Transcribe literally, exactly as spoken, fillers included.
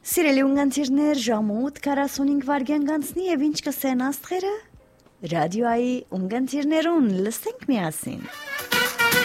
Սիրելի ունգանտիրներ, ժամուտ քառասունհինգ վայրկյան կանցնի եւ ինչ կսեն աստղերը։ Ռադիոյի ունգանտիրներուն լսենք միասին։